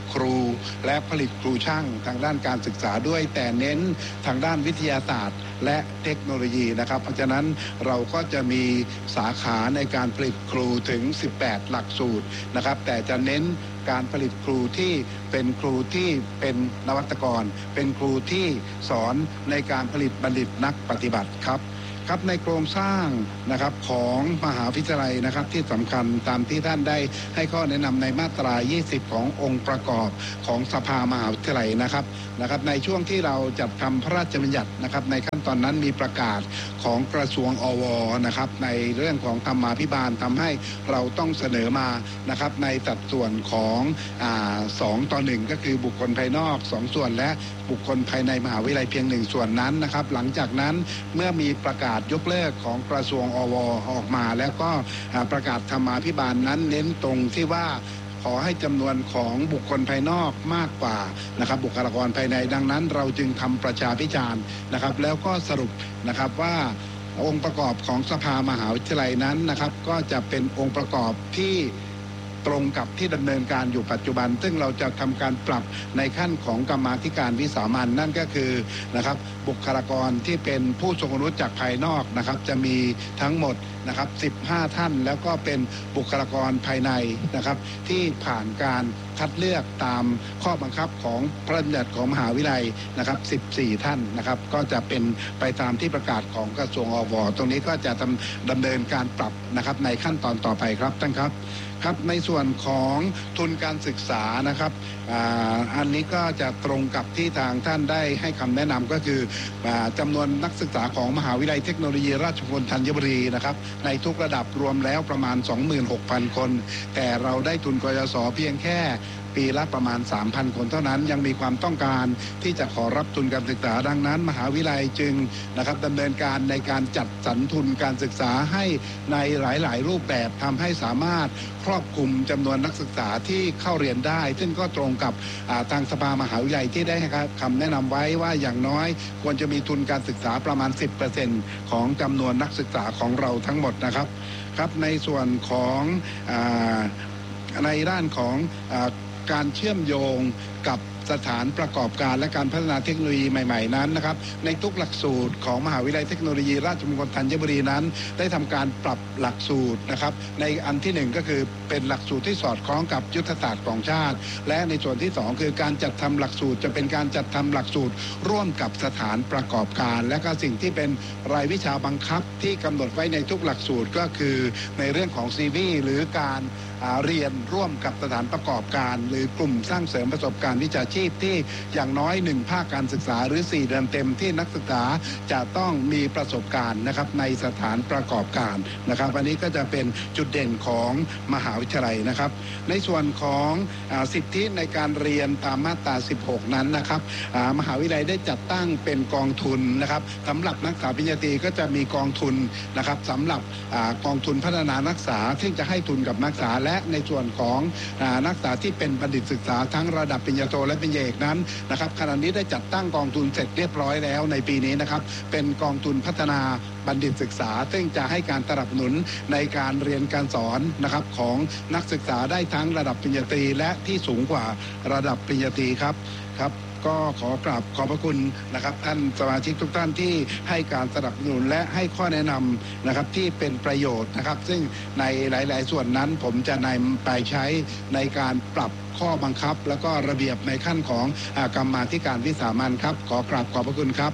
ครูและผลิตครูช่างทางด้านการศึกษาด้วยแต่เน้นทางด้านวิทยาศาสตร์และเทคโนโลยีนะครับเพราะฉะนั้นเราก็จะมีสาขาในการผลิตครูถึง18หลักสูตรนะครับแต่จะเน้นการผลิตครูที่เป็นครูที่เป็นนวัตกรเป็นครูที่สอนในการผลิตบัณฑิตนักปฏิบัติครับในโครงสร้างนะครับของมหาวิทยาลัยนะครับที่สำคัญตามที่ท่านได้ให้ข้อแนะนำในมาตรา 20 ขององค์ประกอบของสภามหาวิทยาลัยนะครับในช่วงที่เราจัดทำพระราชบัญญัตินะครับในขั้นตอนนั้นมีประกาศของกระทรวงอวนะครับในเรื่องของธรรมาภิบาลทำให้เราต้องเสนอมานะครับในสัดส่วนของ2:1ก็คือบุคคลภายนอก2ส่วนและบุคคลภายในมหาวิทยาลัยเพียง1ส่วนนั้นนะครับหลังจากนั้นเมื่อมีประกาศยกเลิกของกระทรวงอวออกมาแล้วก็ประกาศธรรมาภิบาลนั้นเน้นตรงที่ว่าขอให้จำนวนของบุคคลภายนอกมากกว่านะครับบุคลากรภายในดังนั้นเราจึงทำประชาพิจารณ์นะครับแล้วก็สรุปนะครับว่าองค์ประกอบของสภามหาวิทยาลัยนั้นนะครับก็จะเป็นองค์ประกอบที่ตรงกับที่ดำเนินการอยู่ปัจจุบันซึ่งเราจะทำการปรับในขั้นของกรรมาธิการวิสามัญนั่นก็คือนะครับบุคลากรที่เป็นผู้ทรงคุณวุฒิจากภายนอกนะครับจะมีทั้งหมดนะครับ15ท่านแล้วก็เป็นบุคลากรภายในนะครับที่ผ่านการคัดเลือกตามข้อบังคับของพระราชบัญญัติของมหาวิทยาลัยนะครับ14ท่านนะครับก็จะเป็นไปตามที่ประกาศของกระทรวงอวตรงนี้ก็จะดำเนินการปรับนะครับในขั้นตอนต่อไปครับท่านครับในส่วนของทุนการศึกษานะครับอันนี้ก็จะตรงกับที่ทางท่านได้ให้คำแนะนำก็คือจำนวนนักศึกษาของมหาวิทยาลัยเทคโนโลยีราชมงคลธัญบุรีนะครับในทุกระดับรวมแล้วประมาณ 26,000 คนแต่เราได้ทุนกยศเพียงแค่ปีละประมาณ 3,000 คนเท่านั้นยังมีความต้องการที่จะขอรับทุนการศึกษาดังนั้นมหาวิทยาลัยจึงนะครับดำเนินการในการจัดสรรทุนการศึกษาให้ในหลายๆรูปแบบทำให้สามารถครอบคลุมจำนวนนักศึกษาที่เข้าเรียนได้ซึ่งก็ตรงกับทางสภามหาวิทยาลัยที่ได้ให้คำแนะนำไว้ว่าอย่างน้อยควรจะมีทุนการศึกษาประมาณ 10% ของจำนวนนักศึกษาของเราทั้งหมดนะครับในส่วนของในด้านของการเชื่อมโยงกับสถานประกอบการและการพัฒนาเทคโนโลยีใหม่ๆนั้นนะครับในทุกหลักสูตรของมหาวิทยาลัยเทคโนโลยีราชมงคลธัญบุรีนั้นได้ทำการปรับหลักสูตรนะครับในอันที่1ก็คือเป็นหลักสูตรที่สอดคล้องกับยุทธศาสตร์ของชาติและในส่วนที่2คือการจัดทำหลักสูตรจะเป็นการจัดทำหลักสูตรร่วมกับสถานประกอบการและก็สิ่งที่เป็นรายวิชาบังคับที่กำหนดไว้ในทุกหลักสูตรก็คือในเรื่องของ CV หรือการเรียนร่วมกับสถานประกอบการหรือกลุ่มสร้างเสริมประสบการณ์วิชาชีพที่อย่างน้อย1ภาคการศึกษาหรือ4เดือนเต็มที่นักศึกษาจะต้องมีประสบการณ์นะครับในสถานประกอบการนะครับอันนี้ก็จะเป็นจุดเด่นของมหาวิทยาลัยนะครับในส่วนของสิทธิในการเรียนตามมาตรา16นั้นนะครับมหาวิทยาลัยได้จัดตั้งเป็นกองทุนนะครับสำหรับนักศึกษาปริญญาตรีก็จะมีกองทุนนะครับสำหรับกองทุนพัฒนานักศึกษาซึ่งจะให้ทุนกับนักศึกษาและในส่วนของนักศึกษาที่เป็นบัณฑิตศึกษาทั้งระดับปริญญาโทและปริญญาเอกนั้นนะครับขณะนี้ได้จัดตั้งกองทุนเสร็จเรียบร้อยแล้วในปีนี้นะครับเป็นกองทุนพัฒนาบัณฑิตศึกษาซึ่งจะให้การสนับสนุนในการเรียนการสอนนะครับของนักศึกษาได้ทั้งระดับปริญญาตรีและที่สูงกว่าระดับปริญญาตรีครับก็ขอกราบขอบพระคุณนะครับท่านสมาชิกทุกท่านที่ให้การสนับสนุนและให้ข้อแนะนำนะครับที่เป็นประโยชน์นะครับซึ่งในหลายๆส่วนนั้นผมจะนำไปใช้ในการปรับข้อบังคับแล้วก็ระเบียบในขั้นของกรรมาธิการวิสามัญครับขอกราบขอบพระคุณครับ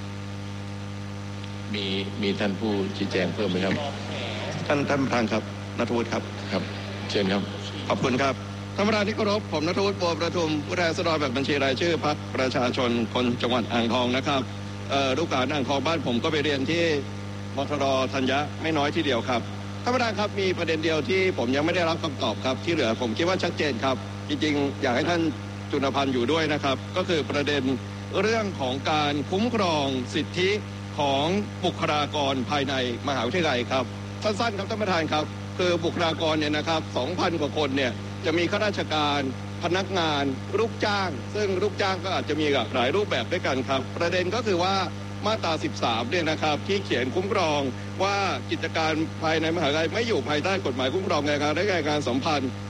มีท่านผู้ชี้แจงเพิ่มไหมครับท่านประธานครับณัฐวุฒิครับเชิญครับขอบคุณครับท่านประธานที่เคารพผมณัฐวุฒิ บัวประทุมผู้แทนราษฎรแบบบัญชีรายชื่อพรรคประชาชนคนจังหวัดอ่างทองนะครับลูกหลานอ่างทองบ้านผมก็ไปเรียนที่มทร.ธัญญะไม่น้อยทีเดียวครับท่านประธานครับมีประเด็นเดียวที่ผมยังไม่ได้รับคำตอบครับที่เหลือผมคิดว่าชัดเจนครับจริงๆอยากให้ท่านจุลพันธ์อยู่ด้วยนะครับก็คือประเด็นเรื่องของการคุ้มครองสิทธิของบุคลากรภายในมหาวิทยาลัยครับสั้นๆครับท่านประธานครับคือบุคลากรเนี่ยนะครับ 2,000 กว่าคนเนี่ยจะมีข้าราชการพนักงานลูกจ้างซึ่งลูกจ้างก็อาจจะมีหลายรูปแบบด้วยกันครับประเด็นก็คือว่ามาตรา 13 เนี่ยนะครับที่เขียนคุ้มครองว่ากิจการภายในมหาวิทยาลัยไม่อยู่ภายใต้กฎหมายคุ้มครองแรงงานและแรงงานสัมพันธ์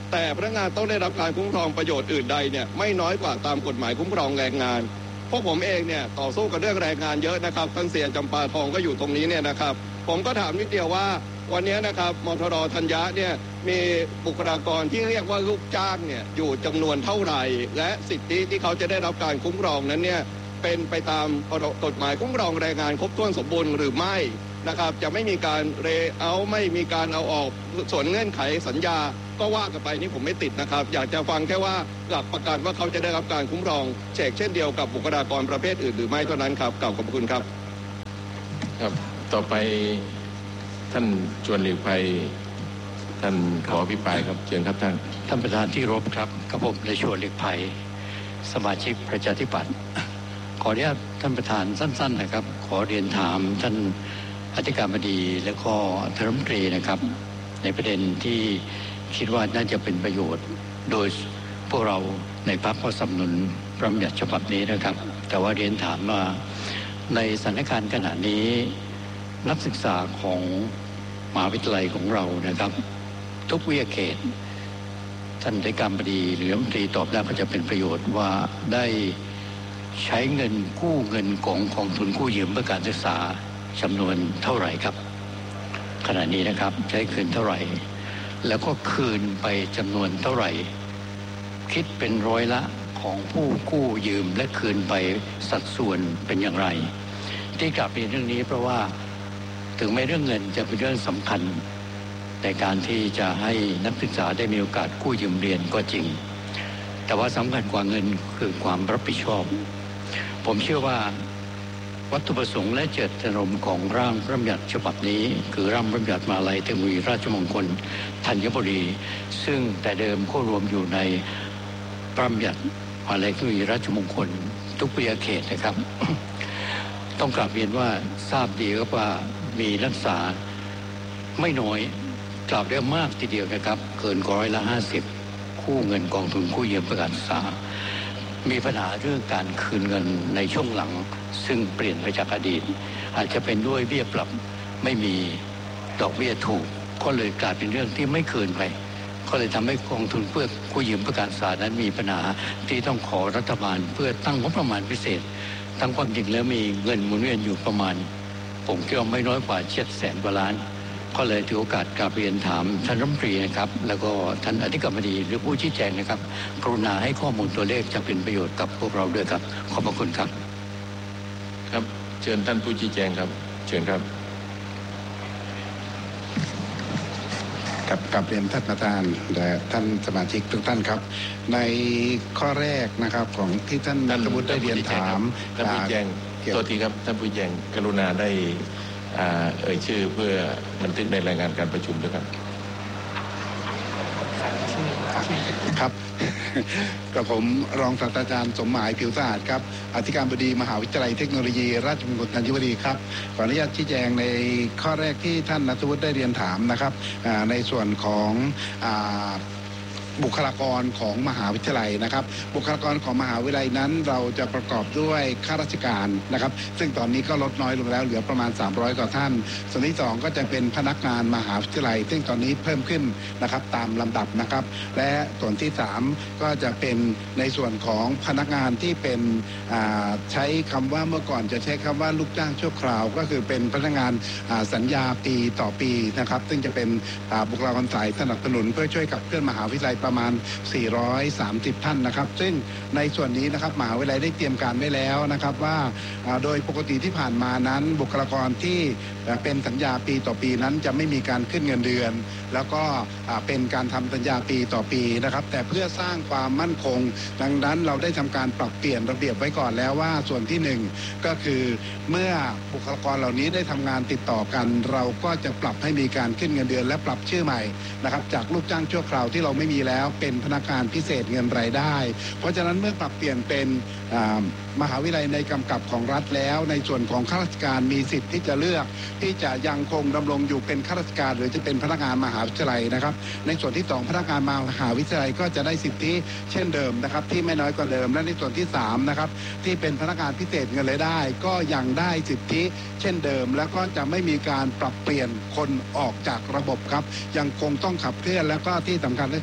แต่พนักงานต้องได้รับการคุ้มครองประโยชน์อื่นใดเนี่ยไม่น้อยกว่าตามกฎหมายคุ้มครองแรงงานพวกผมเองเนี่ยต่อสู้กับเรื่องแรงงานเยอะนะครับท่านเสียจำปาทองก็อยู่ตรงนี้เนี่ยนะครับผมก็ถามนิดเดียวว่าวันนี้นะครับมทร.ธัญญะเนี่ยมีบุคลากรที่เรียกว่าลูกจ้างเนี่ยอยู่จำนวนเท่าไหร่และสิทธิที่เขาจะได้รับการคุ้มครองนั้นเนี่ยเป็นไปตามกฎหมายคุ้มครองแรงงานครบถ้วนสมบูรณ์หรือไม่นะครับจะไม่มีการไม่มีการเอาออกส่วนเงื่อนไขสัญญาก็ว่ากันไปนี่ผมไม่ติดนะครับอยากจะฟังแค่ว่าหลักประกันว่าเขาจะได้รับการคุ้มครองเช่นเดียวกับบุคลากรประเภทอื่นหรือไม่เท่านั้นครับขอบคุณครับครับต่อไปท่านชวนหลีกภัยท่านขออภิปรายครับเชิญครับท่านประธานที่เคารพครับกับผมในชวนหลีกภัยสมาชิกประชาธิปัตย์ขออนุญาตท่านประธานสั้นๆนะครับขอเรียนถามท่านอธิการบดีและก็ท่านรัฐมนตรีนะครับในประเด็นที่คิดว่าน่าจะเป็นประโยชน์โดยพวกเราในพรรคก็สนับสนุนพระราชบัญญัติฉบับนี้นะครับแต่ว่าเรียนถามว่าในสถานการณ์ขณะนี้นักศึกษาของมหาวิทยาลัยของเรานะครับทุกวิทยาเขตท่านอธิการบดีหรือรัฐมนตรีตอบได้ก็จะเป็นประโยชน์ว่าได้ใช้เงินกู้เงินของกองทุนกู้ยืมเพื่อการศึกษาจำนวนเท่าไหร่ครับขณะนี้นะครับใช้คืนเท่าไหร่แล้วก็คืนไปจำนวนเท่าไหร่คิดเป็นร้อยละของผู้กู้ยืมและคืนไปสัดส่วนเป็นอย่างไรที่กลับเรียนเรื่องนี้เพราะว่าถึงแม้เรื่องเงินจะเป็นเรื่องสำคัญในการที่จะให้นักศึกษาได้มีโอกาสกู้ยืมเรียนก็จริงแต่ว่าสำคัญกว่าเงินคือความรับผิดชอบผมเชื่อว่าวัตถุประสงค์และเจตนารมณ์ของร่างพระราชบัญญัติฉบับนี้คือร่างพระราชบัญญัติมหาวิทยาลัยเทคโนโลยีราชมงคลธัญบุรีซึ่งแต่เดิมก็รวมอยู่ในพระราชบัญญัติมหาวิทยาลัยเทคโนโลยีราชมงคลทุกวิทยาเขตนะครับ ต้องกลับเรียนว่าทราบดีว่ามีนักศึกษาไม่น้อยกล่าวได้มากทีเดียวนะครับเกิน150กู้เงินกองทุนกู้ยืมเพื่อการศึกษามีปัญหาเรื่องการคืนเงินในช่วงหลังซึ่งเปลี่ยนไปจากอดีตอาจจะเป็นด้วยเบี้ยปรับไม่มีดอกเบี้ยถูกก็เลยกลายเป็นเรื่องที่ไม่คืนไปก็เลยทำให้กองทุนเพื่อกู้ยืมเพื่อการศึกษานั้นมีปัญหาที่ต้องขอรัฐบาลเพื่อตั้งงบประมาณพิเศษทั้งความจริงแล้วมีเงินหมุนเวียนอยู่ประมาณผมคิดว่าไม่น้อยกว่า700,000 กว่าล้านก็เลยถือโอกาสกราบเรียนถามท่านรัฐมนตรีนะครับแล้วก็ท่านอธิการบดีหรือผู้ชี้แจงนะครับกรุณาให้ข้อมูลตัวเลขจะเป็นประโยชน์กับพวกเราด้วยครับขอบพระคุณครับครับเชิญท่านผู้ชี้แจงครับเชิญครับกับเรียนท่านประธานและท่านสมาชิกทุกท่านครับในข้อแรกนะครับของที่ท่านนัทวุฒิได้เรียนถามท่านผู้แจงตัวทีครับท่านผู้แจงกรุณาได้เอ่ยชื่อเพื่อบันทึกในรายงานการประชุมด้วยครับครับกับผมรองศาสตราจารย์สมหมายผิวสะอาดครับอธิการบดีมหาวิทยาลัยเทคโนโลยีราชมงคลธัญบุรีครับขออนุญาตชี้แจงในข้อแรกที่ท่านณัฐวุฒิได้เรียนถามนะครับในส่วนของบุคลากรของมหาวิทยาลัยนะครับบุคลากรของมหาวิทยาลัยนั้นเราจะประกอบด้วยข้าราชการนะครับซึ่งตอนนี้ก็ลดน้อยลงแล้วเหลือประมาณ300 กว่าท่านส่วนที่2ก็จะเป็นพนักงานมหาวิทยาลัยซึ่งตอนนี้เพิ่มขึ้นนะครับตามลำดับนะครับและส่วนที่3ก็จะเป็นในส่วนของพนักงานที่เป็นใช้คำว่าเมื่อก่อนจะใช้คำว่าลูกจ้างชั่วคราวก็คือเป็นพนักงานสัญญาปีต่อปีนะครับซึ่งจะเป็นบุคลากรสายสนับสนุนเพื่อช่วยขับเคลื่อนมหาวิทยาลัยประมาณ430ท่านนะครับซึ่งในส่วนนี้นะครับมหาวิทยาลัยได้เตรียมการไว้แล้วนะครับว่าโดยปกติที่ผ่านมานั้นบุคลากรที่เป็นสัญญาปีต่อปีนั้นจะไม่มีการขึ้นเงินเดือนแล้วก็เป็นการทำสัญญาปีต่อปีนะครับแต่เพื่อสร้างความมั่นคงดังนั้นเราได้ทำการปรับเปลี่ยนระเบียบไว้ก่อนแล้วว่าส่วนที่1ก็คือเมื่อบุคลากรเหล่านี้ได้ทำงานติดต่อกันเราก็จะปรับให้มีการขึ้นเงินเดือนและปรับชื่อใหม่นะครับจากลูกจ้างชั่วคราวที่เราไม่มีแล้วเป็นพนักงานพิเศษเงินรายได้เพราะฉะนั้นเมื่อปรับเปลี่ยนเป็นมหาวิทยาลัยในกำกับของรัฐแล้วในส่วนของข้าราชการมีสิทธิ์ที่จะเลือกที่จะยังคงดำรงอยู่เป็นข้าราชการหรือจะเป็นพนักงานมหาวิทยาลัยนะครับในส่วนที่2พนักงานมหาวิทยาลัยก็จะได้สิทธิเช่นเดิมนะครับที่ไม่น้อยกว่าเดิมและในส่วนที่3นะครับที่เป็นพนักงานพิเศษเงินรายได้ก็ยังได้สิทธิเช่นเดิมแล้วก็จะไม่มีการปรับเปลี่ยนคนออกจากระบบครับยังคงต้องขับเคลื่อนแล้วก็ที่สำคัญก็คือ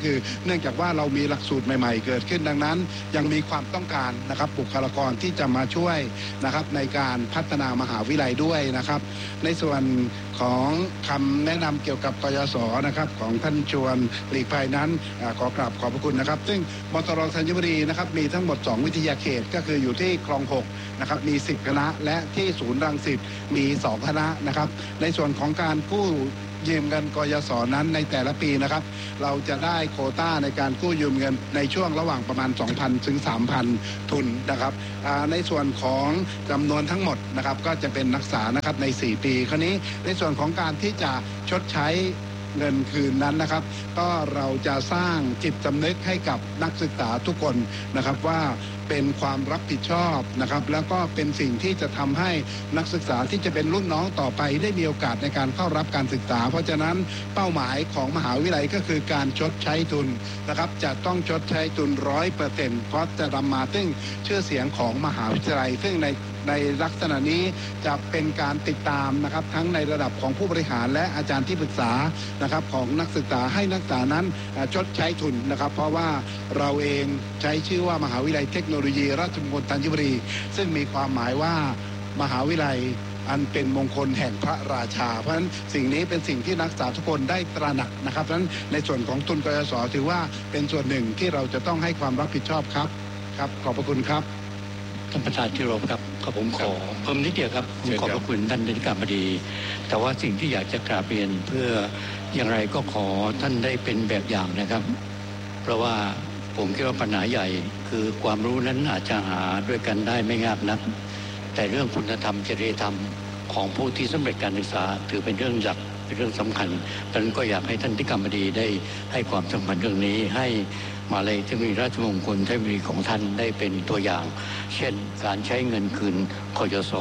เนื่องจากว่าเรามีหลักสูตรใหม่ๆเกิดขึ้นดังนั้นยังมีความต้องการนะครับบุคลากรที่จะมาช่วยนะครับในการพัฒนามหาวิทยาลัยด้วยนะครับในส่วนของคำแนะนำเกี่ยวกับกยศนะครับของท่านชวนหลีกภัยนั้นขอกราบขอบพระคุณนะครับซึ่งมตรธัญบุรีนะครับมีทั้งหมด2วิทยาเขตก็คืออยู่ที่คลอง6นะครับมี10คณะและที่ศูนย์รังสิตมี2คณะนะครับในส่วนของการกู้ยืมเงินกยศนั้นในแต่ละปีนะครับเราจะได้โควต้าในการกู้ยืมเงินในช่วงระหว่างประมาณ 2,000 ถึง 3,000 ทุนนะครับในส่วนของจำนวนทั้งหมดนะครับก็จะเป็นนักศึกษานะครับใน4ปีคราวนี้ในส่วนของการที่จะชดใช้เงินคืนนั้นนะครับก็เราจะสร้างจิตสำนึกให้กับนักศึกษาทุกคนนะครับว่าเป็นความรับผิดชอบนะครับแล้วก็เป็นสิ่งที่จะทำให้นักศึกษาที่จะเป็นรุ่นน้องต่อไปได้มีโอกาสในการเข้ารับการศึกษาเพราะฉะนั้นเป้าหมายของมหาวิทยาลัยก็คือการชดใช้ทุนนะครับจะต้องชดใช้ทุน 100% เพราะจะนำมาซึ่งชื่อเสียงของมหาวิทยาลัยซึ่งในลักษณะนี้จะเป็นการติดตามนะครับทั้งในระดับของผู้บริหารและอาจารย์ที่ปรึกษานะครับของนักศึกษาให้นักศึกษานั้นชดใช้ทุนนะครับเพราะว่าเราเองใช้ชื่อว่ามหาวิทยาลัยเทคโนโลยีราชมงคลธัญบุรีซึ่งมีความหมายว่ามหาวิทยาลัยอันเป็นมงคลแห่งพระราชาเพราะฉะนั้นสิ่งนี้เป็นสิ่งที่นักศึกษาทุกคนได้ตระหนักนะครับเพราะฉะนั้นในส่วนของทุนกยศถือว่าเป็นส่วนหนึ่งที่เราจะต้องให้ความรับผิดชอบครับขอบพระคุณครับท่านประธานที่เคารพครับผมขอเพิ่มนิดเดียวครับผมขอบพระคุณท่านอธิการบดีแต่ว่าสิ่งที่อยากจะกราบเรียนเพื่ออย่างไรก็ขอท่านได้เป็นแบบอย่างนะครับเพราะว่าผมคิดว่าปัญหาใหญ่คือความรู้นั้นอาจจะหาด้วยกันได้ไม่ง่ายนักแต่เรื่องคุณธรรมจริยธรรมของผู้ที่สำเร็จการศึกษาถือเป็นเรื่องหลักเป็นเรื่องสำคัญดังนั้นก็อยากให้ท่านอธิการบดีได้ให้ความสำคัญเรื่องนี้ให้มหาวิทยาลัยเทคโนโลยีราชมงคลธัญบุรีของท่านได้เป็นตัวอย่างเช่นการใช้เงินคืนกยศ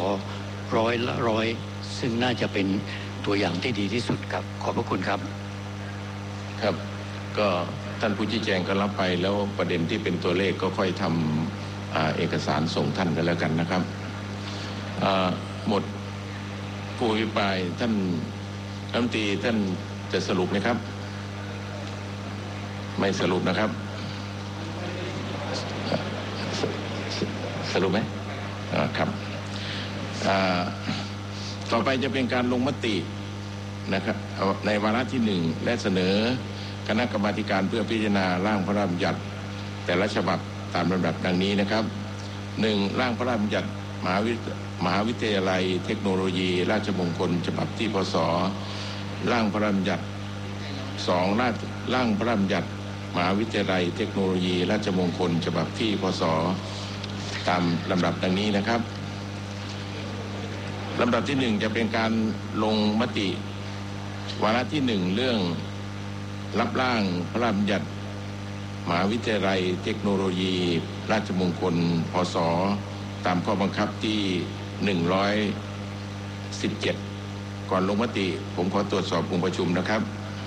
100%ซึ่งน่าจะเป็นตัวอย่างที่ดีที่สุดครับขอบพระคุณครับครับก็ท่านผู้ชี้แจงก็รับไปแล้วประเด็นที่เป็นตัวเลขก็ค่อยทำเอกสารส่งท่านกันแล้วกันนะครับหมดผู้อภิปรายท่านรัฐมนตรีท่านจะสรุปไหมครับไม่สรุปนะครับสรุปไหมครับต่อไปจะเป็นการลงมตินะครับในวาระที่1และเสนอคณะกรรมาการเพื่อพิจารณาร่างพระราชบัญญัติแต่ละฉบับตามลำดับดังนี้นะครับ1ร่างพระราชบัญญัติมหาวิทยาลัยเทคโนโลยีราชมงคลฉบับที่พศร่างพระราชบัญญัติ2ร่างพระราชบัญญัติมหาวิทยาลัยเทคโนโลยีราชมงคลฉบับที่พศตามลำดับดังนี้นะครับลำดับที่1จะเป็นการลงมติวาระที่1เรื่องรับร่างพระราชบัญญัติมหาวิทยาลัยเทคโนโลยีราชมงคลพศตามข้อบังคับที่117ก่อนลงมติผมขอตรวจสอบองค์ประชุมนะครับ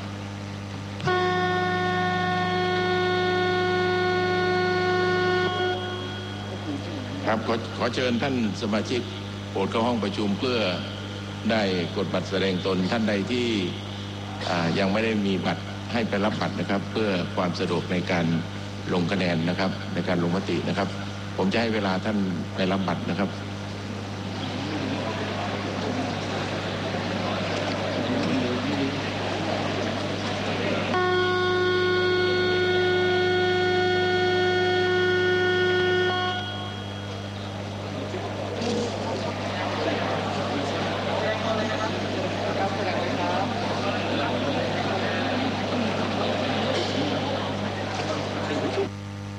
ครับขอเชิญท่านสมาชิกโปรดเข้าห้องประชุมเพื่อได้กดบัตรแสดงตนท่านใดที่ยังไม่ได้มีบัตรให้ไปรับบัตรนะครับเพื่อความสะดวกในการลงคะแนนนะครับในการลงมตินะครับผมจะให้เวลาท่านไปรับบัตรนะครับ